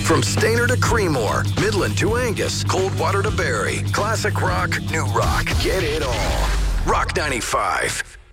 From Stainer to Creemore, Midland to Angus, Coldwater to Barrie, classic rock, new rock. Get it all. Rock 95.